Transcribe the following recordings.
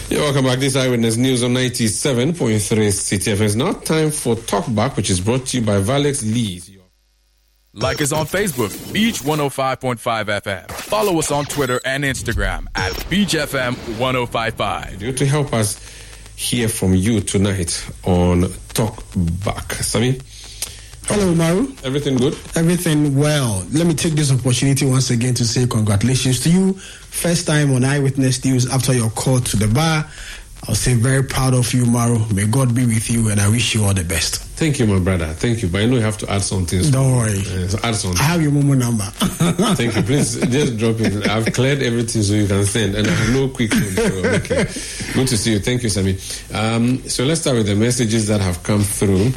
Yeah, welcome back. This is Eyewitness News on 97.3 City FM. It's now time for Talk Back, which is brought to you by Valex Lees. Like us on Facebook, Beach 105.5 FM. Follow us on Twitter and Instagram at Beach FM 1055. To help us hear from you tonight on Talk Back. Sami? Hello, Maru. Everything good? Everything well. Let me take this opportunity once again to say congratulations to you. First time on Eyewitness News after your call to the bar. I'll say very proud of you, Maru. May God be with you, and I wish you all the best. Thank you, my brother. Thank you. But I know you have to add something. Don't worry. So add something. I have your Momo number. Thank you. Please just drop it. I've cleared everything so you can send, and I have no quick note. So, okay. Good to see you. Thank you, Sami. So let's start with the messages that have come through.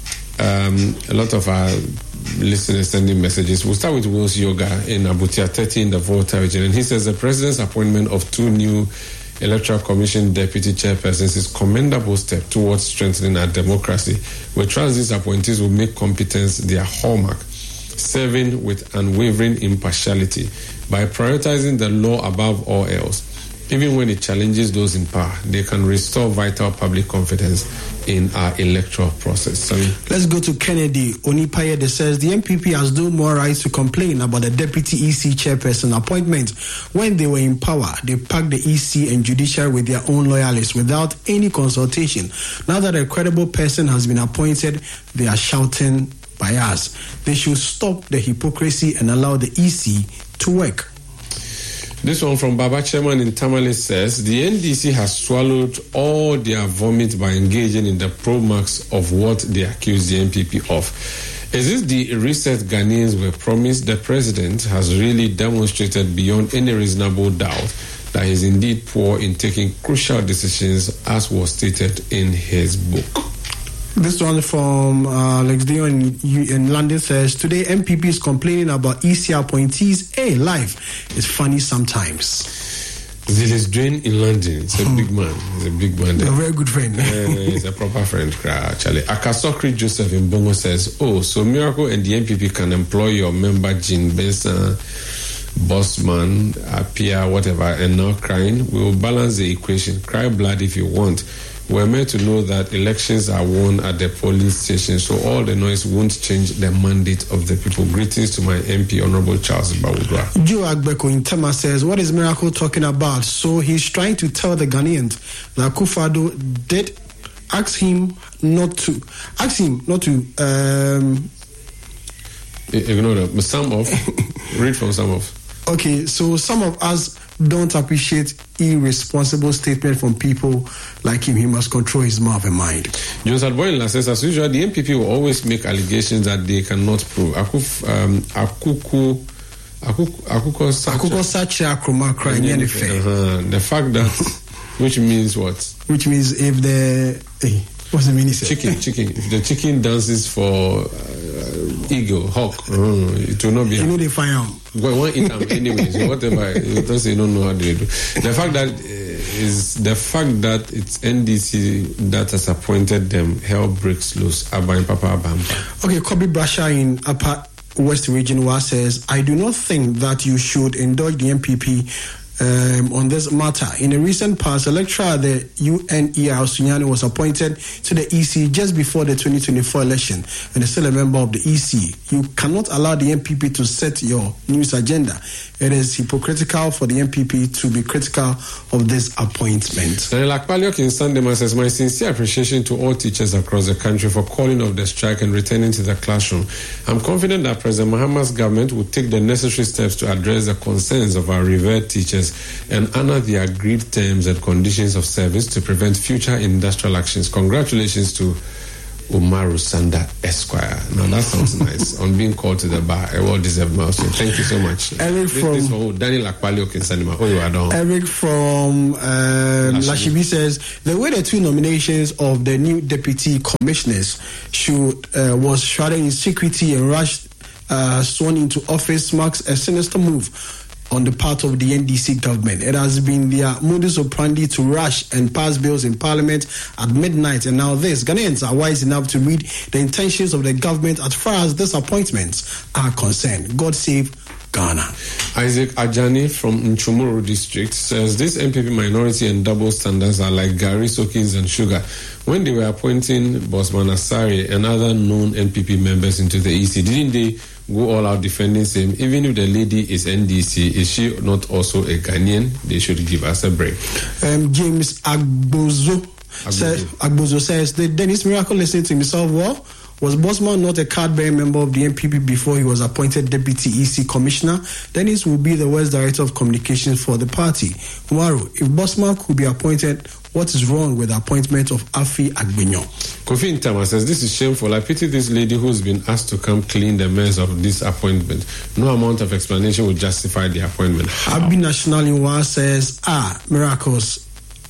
A lot of our listeners sending messages. We'll start with Will's Yoga in Abutia 30 in the Volta region. And he says the president's appointment of 2 new Electoral Commission deputy chairpersons is a commendable step towards strengthening our democracy. We trust these appointees will make competence their hallmark, serving with unwavering impartiality by prioritizing the law above all else. Even when it challenges those in power, they can restore vital public confidence in our electoral process. Sorry. Let's go to Kennedy Onipaye that says the MPP has no more rights to complain about the deputy EC chairperson appointment. When they were in power, they packed the EC and judiciary with their own loyalists without any consultation. Now that a credible person has been appointed, they are shouting by us. They should stop the hypocrisy and allow the EC to work. This one from Baba Chairman in Tamale says, the NDC has swallowed all their vomit by engaging in the pro-marks of what they accuse the MPP of. Is this the reset Ghanaians were promised? The president has really demonstrated beyond any reasonable doubt that he is indeed poor in taking crucial decisions, as was stated in his book. This one from Lex Dion in London says, today MPP is complaining about EC appointees. Hey, life is funny sometimes. This is Dwayne in London. It's a big man. He's a big man. A very good friend. He's a proper friend, actually. Akasokri Joseph in Bongo says, so Miracle and the MPP can employ your member Jean Benson, Bossman, Apia, whatever, and not crying. We will balance the equation. Cry blood if you want. We're meant to know that elections are won at the polling station, so all the noise won't change the mandate of the people. Greetings to my MP, Honorable Charles Bawudwa. Joe Agbeko in Tema says, what is Miracle talking about? So he's trying to tell the Ghanaians that Akufo-Addo did ask him not to. Ignore that. Some of. Read from some of. Okay, so some of us don't appreciate irresponsible statement from people like him. He must control his mouth and mind. Jones Adboyla says, as usual, the MPP will always make allegations that they cannot prove. The fact that, which means what? Which means if the what's the meaning? Chicken. If the chicken dances for eagle, hawk, it will not be. You know they find out. Well, won't eat them anyway. So whatever, it doesn't, you don't know how they do. The fact that it's NDC that has appointed them, hell breaks loose. Okay, Kobe Brasha in Upper West Region says, I do not think that you should indulge the MPP on this matter. In a recent past, a lecturer at the UNER Sunyani was appointed to the EC just before the 2024 election and is still a member of the EC. You cannot allow the MPP to set your news agenda. It is hypocritical for the MPP to be critical of this appointment. Daniel Akpaliok in Sandema says, my sincere appreciation to all teachers across the country for calling off the strike and returning to the classroom. I'm confident that President Mahama's government will take the necessary steps to address the concerns of our revered teachers and honor the agreed terms and conditions of service to prevent future industrial actions. Congratulations to Umaru Sanda Esquire. Now that sounds nice. On being called to the bar, a well-deserved milestone. Thank you so much. Eric this from Daniel Akpaliok in Sanima. Oh, you are done. Eric from Lashibi says the way the 2 nominations of the new deputy commissioners was shrouded in secrecy and rushed sworn into office marks a sinister move on the part of the NDC government. It has been their modus operandi to rush and pass bills in Parliament at midnight. And now this. Ghanaians are wise enough to read the intentions of the government as far as these appointments are concerned. God save Ghana. Isaac Ajani from Nchumuru district says this MPP minority and double standards are like Gary, Sokins and Sugar. When they were appointing Bosman Asari and other known NPP members into the EC, didn't they go all out defending same? Even if the lady is NDC, is she not also a Ghanaian? They should give us a break. James Agbozo says that Dennis Miracle listening to himself well. Was Bosman not a card-bearing member of the NPP before he was appointed Deputy EC Commissioner? Dennis will be the West Director of Communications for the party. Umaru, if Bosman could be appointed, what is wrong with the appointment of Afi Agbenyo? Kofi Ntama says, this is shameful. I pity this lady who's been asked to come clean the mess of this appointment. No amount of explanation will justify the appointment. Abi National Inwa says, miracles.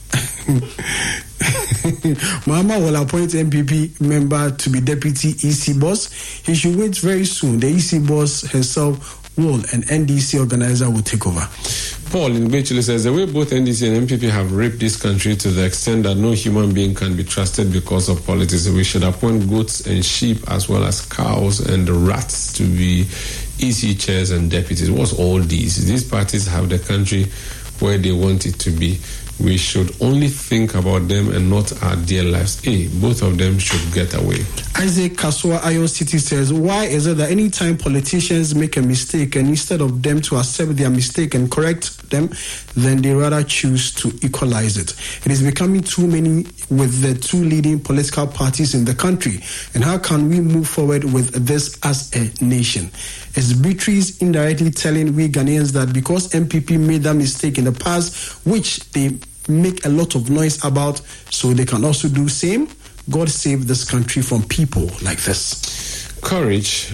Mahama will appoint MPP member to be deputy EC boss. He should wait very soon. The EC boss herself will, and NDC organizer will take over. Paul in Bechele says the way both NDC and MPP have raped this country to the extent that no human being can be trusted because of politics, we should appoint goats and sheep as well as cows and rats to be EC chairs and deputies. What's all these? These parties have the country where they want it to be. We should only think about them and not our dear lives. Both of them should get away. Isaac Kasua Iron City says, why is it that anytime politicians make a mistake and instead of them to accept their mistake and correct them, then they rather choose to equalize it? It is becoming too many with the two leading political parties in the country. And how can we move forward with this as a nation? Is Beatrice indirectly telling we Ghanaians that because MPP made that mistake in the past, which they make a lot of noise about, so they can also do same? God save this country from people like this. Courage.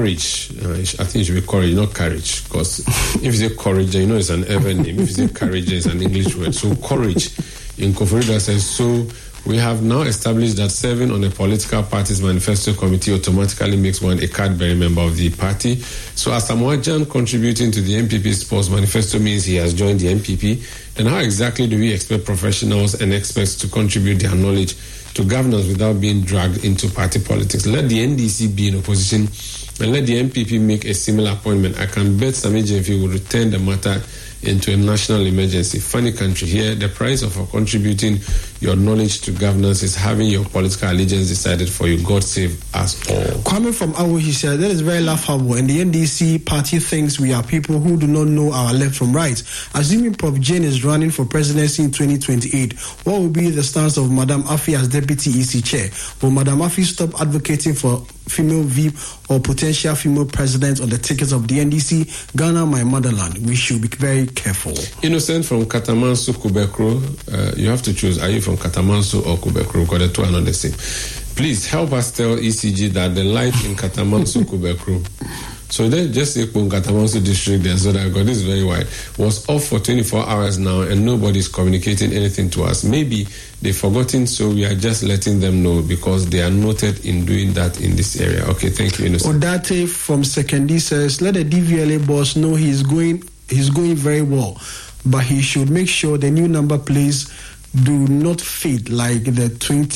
I think it should be courage, not courage. Because if you say courage, you know it's an ever name. If you say courage, it's an English word. So courage in Koforida says, so we have now established that serving on a political party's manifesto committee automatically makes one a card-bearing member of the party. So as Samoa Jan contributing to the MPP sports manifesto means he has joined the MPP, then how exactly do we expect professionals and experts to contribute their knowledge to governance without being dragged into party politics? Let the NDC be in opposition and let the MPP make a similar appointment. I can bet Sammy Jemfi will return the matter into a national emergency. Funny country here. The price of contributing your knowledge to governance is having your political allegiance decided for you. God save us all. Coming from Awo, he said, that is very laughable. And the NDC party thinks we are people who do not know our left from right. Assuming Prof. Jane is running for presidency in 2028, what will be the stance of Madam Afi as deputy EC chair? Will Madam Afi stop advocating for female VP or potential female president on the tickets of the NDC? Ghana, my motherland. We should be very careful. Innocent from Katamanso, Kubekro. You have to choose. Are you from Katamanso or Kubekro? Because the two are not the same. Please help us tell ECG that the light in Katamanso, Kubekro. So then just say Katamanso district there, so that this is very wide, was off for 24 hours now and nobody's communicating anything to us. Maybe they've forgotten, so we are just letting them know because they are noted in doing that in this area. Okay, thank you, Innocent. Odate from Sekendi says, let the DVLA boss know he's going very well, but he should make sure the new number plates do not fade like the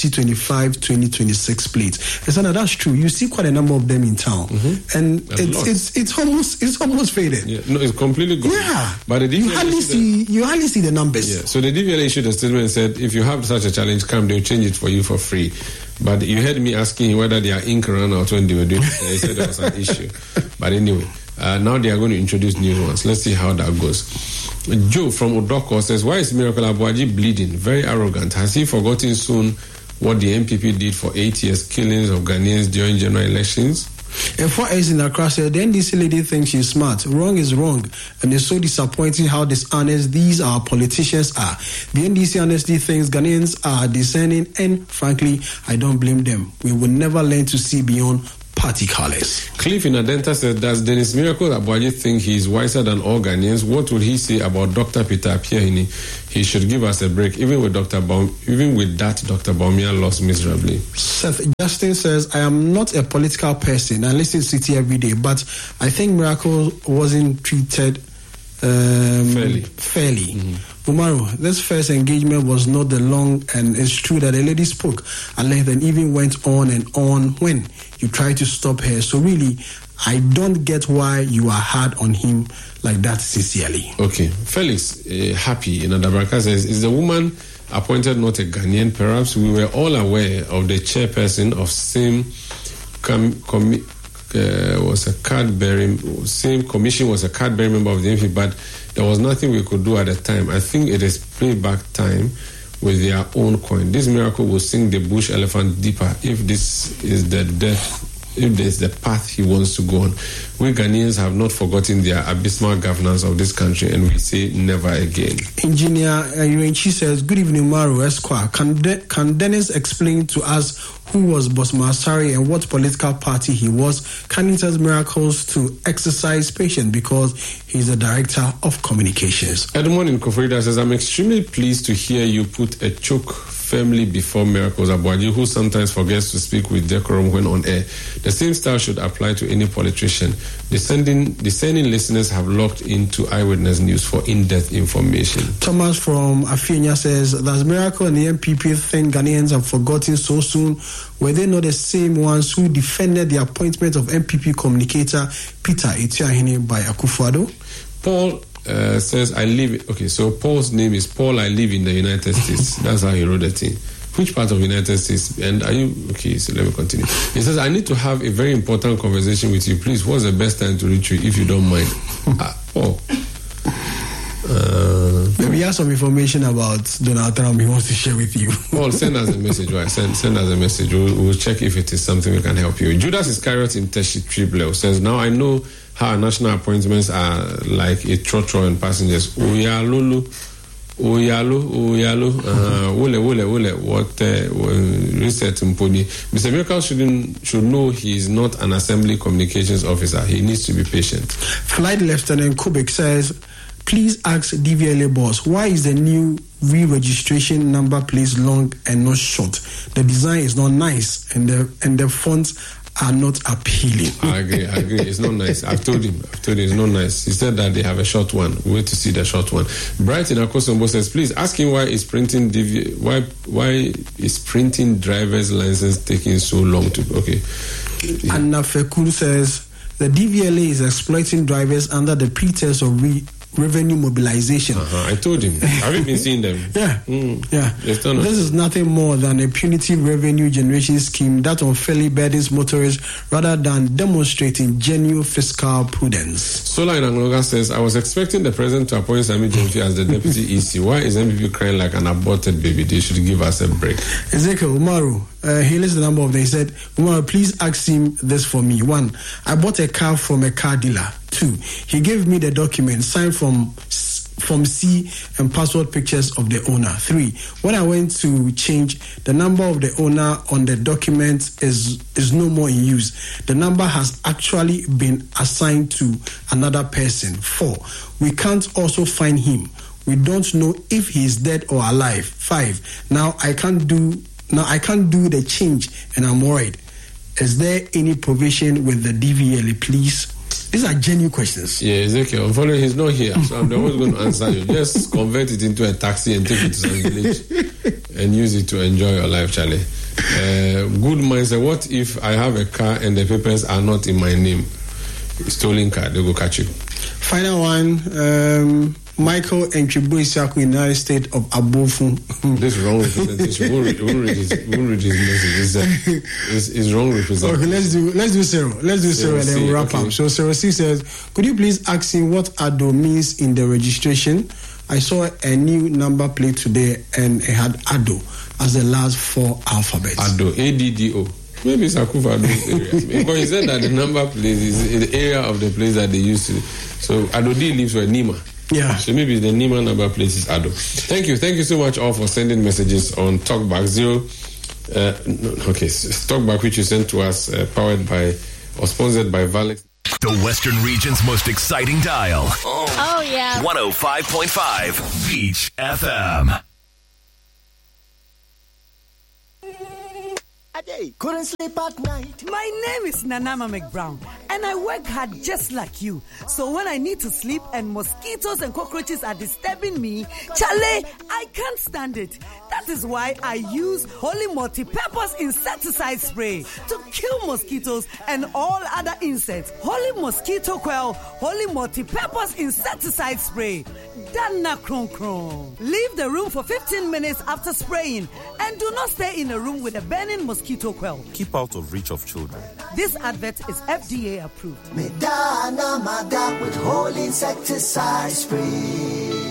2025-2026 plates. And so that's true. You see quite a number of them in town, and it's almost faded. Yeah, no, it's completely gone. Yeah, but the DVLA you hardly see the numbers. Yeah, so the DVLA issued a statement and said, if you have such a challenge, come, they'll change it for you for free. But you heard me asking whether their ink ran out when they were doing it. They said there was an issue. But anyway, now they are going to introduce new ones. Let's see how that goes. Joe from Udoko says, why is Miracle Abuaji bleeding? Very arrogant. Has he forgotten soon what the MPP did for 8 years, killings of Ghanaians during general elections? F4S in Accra said, the NDC lady thinks she's smart. Wrong is wrong. And it's so disappointing how dishonest these our politicians are. The NDC honestly thinks Ghanaians are discerning, and frankly, I don't blame them. We will never learn to see beyond party colors. Cliff in Adenta says, does Dennis Miracle Abuaji think he is wiser than all Ghanaians? What would he say about Dr. Peter Apiahini? He should give us a break. Even with Dr. Baumia lost miserably. Seth Justin says, I am not a political person. I listen to City every day, but I think Miracle wasn't treated fairly. Umaru, this first engagement was not the long, and it's true that the lady spoke at length and even went on and on when you tried to stop her. So really, I don't get why you are hard on him like that, sincerely. Okay. Felix, happy in Adabraka says, is the woman appointed not a Ghanaian? Perhaps we were all aware of the chairperson of same was a card-bearing, same commission was a card-bearing member of the MP, but there was nothing we could do at the time. I think it is playback time with their own coin. This miracle will sink the bush elephant deeper if this is the death, if this is the path he wants to go on. We Ghanaians have not forgotten their abysmal governance of this country, and we say never again. Engineer Yuenchi says, good evening, Maru Esquire. Can Dennis explain to us who was Boss Masari and what political party he was? Can he tell miracles to exercise patience because he's the director of communications? Edmond in Kofrida says, I'm extremely pleased to hear you put a choke firmly before Miracles Abuaji, who sometimes forgets to speak with decorum when on air. The same style should apply to any politician. Discerning listeners have locked into Eyewitness News for in-depth information. Thomas from Afinia says, does Miracle and the MPP think Ghanaians have forgotten so soon? Were they not the same ones who defended the appointment of MPP communicator Peter Etiahene by Akufo-Addo? Paul says, I live... Okay, so Paul's name is Paul. I live in the United States. That's how he wrote the thing. Which part of the United States? And are you... Okay, so let me continue. He says, I need to have a very important conversation with you. Please, what's the best time to reach you, if you don't mind? Paul. Maybe he has some information about Donald Trump he wants to share with you. Paul, send us a message. Right? Send us a message. We'll check if it is something we can help you. Judas Iscariot in Teshi says, now I know how national appointments are like a trotro and passengers. Oyalu, what reset Mponi. Mr. Miracle should know he is not an assembly communications officer. He needs to be patient. Flight Lieutenant Kubik says, please ask DVLA boss, why is the new re-registration number please long and not short? The design is not nice and the fonts are not appealing. I agree. It's not nice. I've told him it's not nice. He said that they have a short one. We wait to see the short one. Brighton Akosombo says, please ask him why is printing driver's license taking so long to... Okay. Anna Fekul says, the DVLA is exploiting drivers under the pretext of revenue mobilization. I told him. Have you been seeing them? Yeah. This is nothing more than a punitive revenue generation scheme that unfairly burdens motorists rather than demonstrating genuine fiscal prudence. Sola in Angloga says, I was expecting the president to appoint Sami Jemfi as the deputy EC. Why is MPP crying like an aborted baby? They should give us a break. Ezekiel Umaru, he lists the number of them. He said, Umaru, please ask him this for me. 1, I bought a car from a car dealer. 2, he gave me the document signed from C and passport pictures of the owner. 3, when I went to change, the number of the owner on the document is no more in use. The number has actually been assigned to another person. 4, we can't also find him. We don't know if he is dead or alive. 5, now I can't do the change and I'm worried. Is there any provision with the DVLA, please? These are genuine questions. Yeah, Ezekiel. Unfortunately, he's not here, so I'm always going to answer you. Just convert it into a taxi and take it to some village and use it to enjoy your life, Charlie. Good mindset. What if I have a car and the papers are not in my name? Stolen car, they go catch you. Final one. Michael Enchibu Isiaku in the United State of Abofu. This is wrong representation. We'll read his message. It's wrong representation. Okay, let's do Cyril. Let's do Cyril and then we'll wrap up. So Cyril C says, could you please ask him what ADO means in the registration? I saw a new number plate today and it had ADO as the last 4 alphabets. ADO, ADDO. Maybe it's Akufo-Addo's area. Because he said that the number plate is in the area of the place that they used to. So ADO D lives for Nima. Yeah. So maybe the Nima number plate is ADO. Thank you so much all for sending messages on Talkback Talkback, which you sent to us, powered by or sponsored by Valex. The Western Region's most exciting dial. Oh yeah. 105.5 Beach FM. Ade, couldn't sleep at night. My name is Nanama McBrown, and I work hard just like you. So when I need to sleep and mosquitoes and cockroaches are disturbing me, Chale, I can't stand it. That is why I use Holy Multi-Purpose Insecticide Spray to kill mosquitoes and all other insects. Holy Mosquito Quell, Holy Multi-Purpose Insecticide Spray. Dana Kron Kron. Leave the room for 15 minutes after spraying and do not stay in a room with a burning mosquito quell. Keep out of reach of children. This advert is FDA approved. Medana Mada with Holy Insecticide Spray.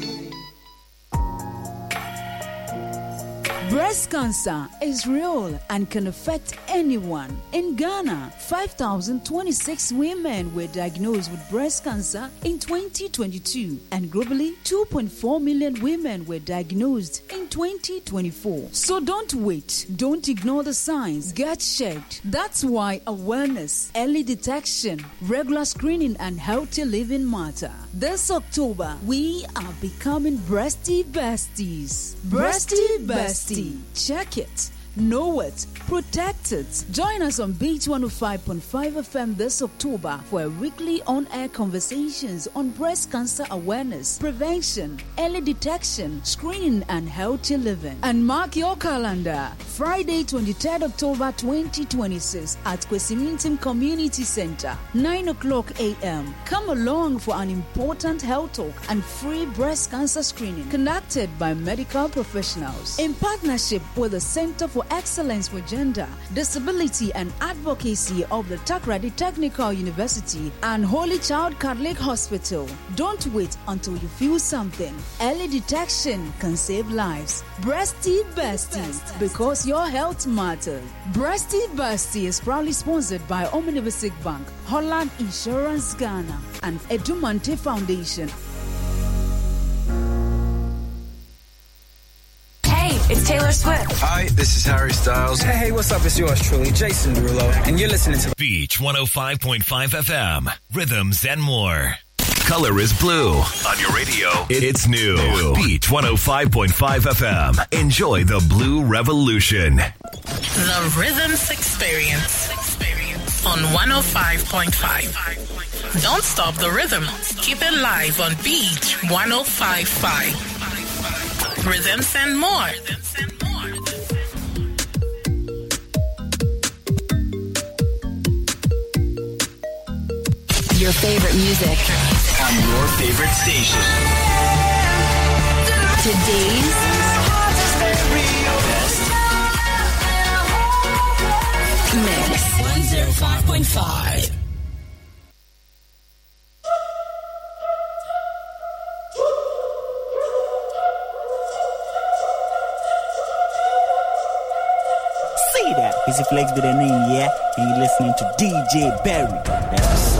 Breast cancer is real and can affect anyone. In Ghana, 5,026 women were diagnosed with breast cancer in 2022, and globally, 2.4 million women were diagnosed in 2024. So don't wait. Don't ignore the signs. Get checked. That's why awareness, early detection, regular screening, and healthy living matter. This October, we are becoming Breasty Besties. Breasty Besties. Check it, know it, protect it. Join us on Beach 105.5 FM this October for a weekly on-air conversations on breast cancer awareness, prevention, early detection, screening, and healthy living. And mark your calendar, Friday 23rd October 2026 at Kwesimintim Community Center, 9 o'clock a.m. Come along for an important health talk and free breast cancer screening conducted by medical professionals in partnership with the Center for Excellence for Gender, Disability and Advocacy of the Takrady Technical University and Holy Child Catholic Hospital. Don't wait until you feel something. Early detection can save lives. Breasty Besties, because your health matters. Breasty Bestie is proudly sponsored by Omnibusik Bank, Holland Insurance Ghana, and Edumante Foundation. It's Taylor Swift. Hi, this is Harry Styles. Hey, what's up? It's yours truly, Jason Derulo, and you're listening to Beach 105.5 FM. Rhythms and more. Color is blue. On your radio, it's new. Beach 105.5 FM. Enjoy the Blue Revolution. The Rhythms Experience on 105.5. Don't stop the rhythm. Keep it live on Beach 105.5. Rhythms and more. Your favorite music On your favorite station. Today's mix 105.5. Busy Flex with their name, yeah? And you're listening to DJ Barry. That's